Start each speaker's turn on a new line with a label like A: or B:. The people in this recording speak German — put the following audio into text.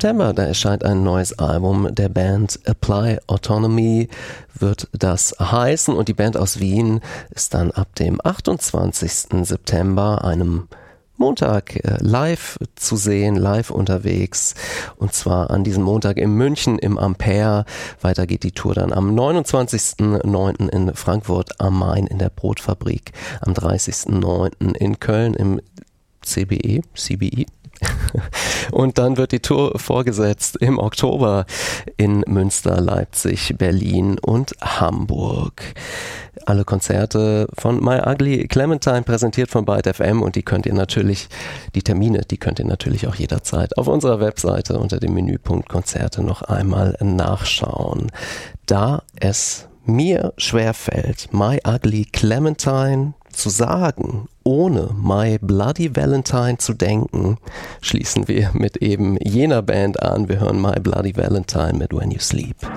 A: September, da erscheint ein neues Album der Band Apply Autonomy, wird das heißen. Und die Band aus Wien ist dann ab dem 28. September, einem Montag, live zu sehen, live unterwegs, und zwar an diesem Montag in München im Ampere. Weiter geht die Tour dann am 29.09. in Frankfurt am Main in der Brotfabrik, am 30.09. in Köln im CBI. Und dann wird die Tour fortgesetzt im Oktober in Münster, Leipzig, Berlin und Hamburg. Alle Konzerte von My Ugly Clementine, präsentiert von Byte FM, und die Termine könnt ihr natürlich auch jederzeit auf unserer Webseite unter dem Menüpunkt Konzerte noch einmal nachschauen. Da es mir schwerfällt, My Ugly Clementine zu sagen, ohne My Bloody Valentine zu denken, schließen wir mit eben jener Band an. Wir hören My Bloody Valentine mit When You Sleep.